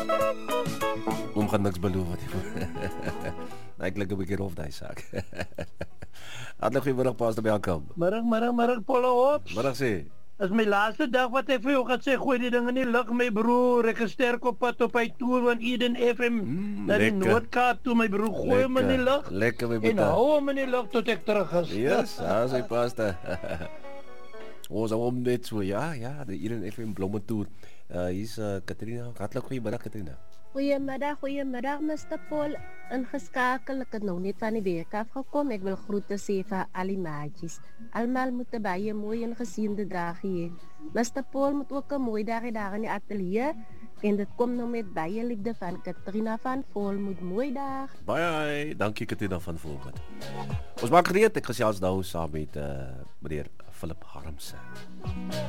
Oom gaan niks beloof wat jy. Ek klink 'n bietjie rof daai saak. Hartlik goeiemiddag Pastor Bianca. Middag, Polo Hops. Middag sê. Is my laaste dag wat ek vir jou gaan sê, gooi die ding in die lug, my broer. Ek is sterk op pad op hy toer van Eden FM na die Noord-Kaap toe, my broer. Gooi hom in die lug. Lekker my En boetie. hou hom in die lug tot ek terug is. Yes, as hy Pastor. Ons hou hom net so, ja, die Eden FM Blommetoer. Hier's Katrina. Hartlik goeiemiddag Katrina. Goeiemiddag Mr. Paul. Ingeskakel, ek het nou net van die werk afgekom. Ek wil groete sê vir al die maatjies. Almal moet 'n baie mooi en gesiende dag hê. Mr. Paul moet ook 'n mooi dag hê daar in die ateljee. En dit kom nou met baie liefde van Katrina van Volmoed. Mooi dag. Baie dankie Katrina van Volmoed. Ons maak gereed, ek gesels nou saam met meneer Philip Harmse.